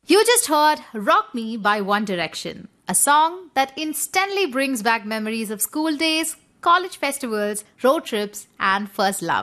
You just heard Rock Me by One Direction, a song that instantly brings back memories of school days, college festivals, road trips, and first love.